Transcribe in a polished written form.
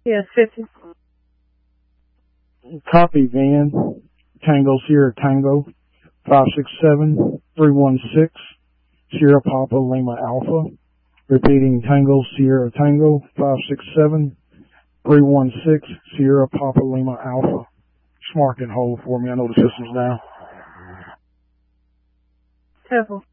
Yes, 50. Copy van, Tango Sierra Tango, 567316, Sierra Papa Lima Alpha. Repeating, Tango Sierra Tango, 567316, Sierra Papa Lima Alpha. Just mark and hold for me. I know the system's down. Careful.